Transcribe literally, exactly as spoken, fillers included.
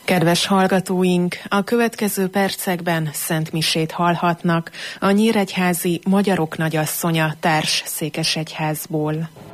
Kedves hallgatóink, a következő percekben szentmisét hallhatnak a nyíregyházi Magyarok Nagyasszonya társ székesegyházból.